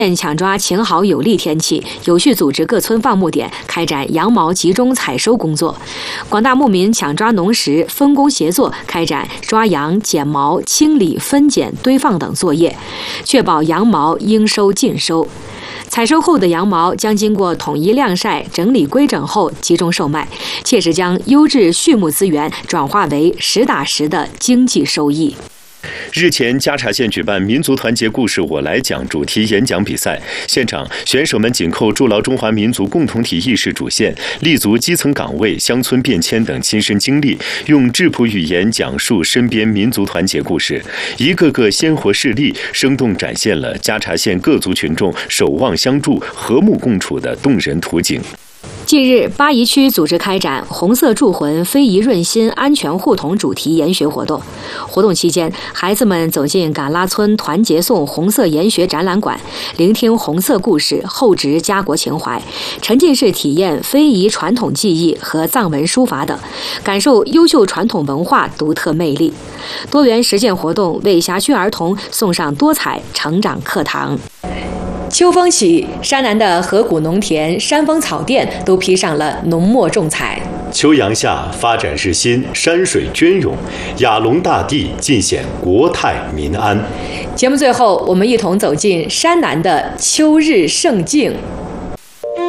抢抓晴好有利天气，有序组织各村放牧点，开展羊毛集中采收工作。广大牧民抢抓农时，分工协作，开展抓羊、剪毛、清理、分拣、堆放等作业，确保羊毛应收尽收。采收后的羊毛将经过统一晾晒、整理规整后集中售卖，切实将优质畜牧资源转化为实打实的经济收益。 日前，嘉察县举办民族团结故事我来讲主题演讲比赛，现场选手们紧扣筑牢中华民族共同体意识主线，立足基层岗位、乡村变迁等亲身经历，用质朴语言讲述身边民族团结故事，一个个鲜活事例，生动展现了嘉察县各族群众守望相助、和睦共处的动人图景。 近日，巴宜区组织开展“红色铸魂，非遗润心，安全互通”主题研学活动。活动期间，孩子们走进嘎拉村团结颂红色研学展览馆，聆听红色故事，厚植家国情怀，沉浸式体验非遗传统技艺和藏文书法等，感受优秀传统文化独特魅力。多元实践活动为辖区儿童送上多彩成长课堂。秋风起，山南的河谷农田、山峰草甸都披上了浓墨重彩。 秋阳下，发展日新，山水隽永，雅隆大地尽显国泰民安。 节目最后，我们一同走进山南的秋日胜境。